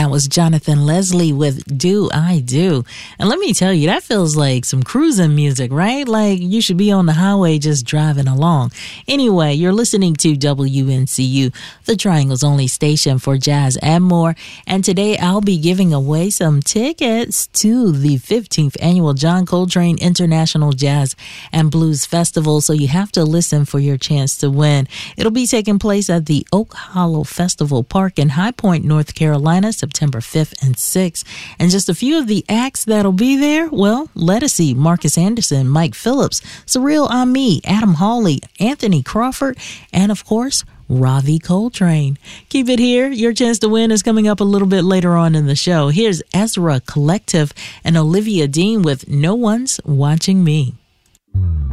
That was Jonathan Leslie with Do I Do. And let me tell you, that feels like some cruising music, right? Like you should be on the highway just driving along. Anyway, you're listening to WNCU, the Triangle's only station for jazz and more. And today I'll be giving away some tickets to the 15th annual John Coltrane International Jazz and Blues Festival. So you have to listen for your chance to win. It'll be taking place at the Oak Hollow Festival Park in High Point, North Carolina, September 5th and 6th. And just a few of the acts that'll be there, well, Ledisi, Marcus Anderson, Mike Phillips, Cyril Ami, Adam Hawley, Anthony Crawford, and of course, Ravi Coltrane. Keep it here. Your chance to win is coming up a little bit later on in the show. Here's Ezra Collective and Olivia Dean with No One's Watching Me.